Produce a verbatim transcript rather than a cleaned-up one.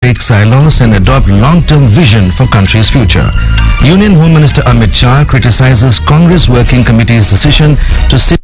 take silos and adopt long-term vision for country's future. Union Home Minister Amit Shah criticizes Congress Working Committee's decision to sit